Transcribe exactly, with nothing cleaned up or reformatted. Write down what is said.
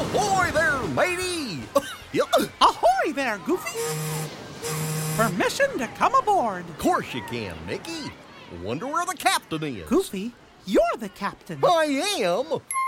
Ahoy there, matey! Yep. Ahoy there, Goofy! Permission to come aboard. Of course you can, Mickey. Wonder where the captain is. Goofy, you're the captain. I am?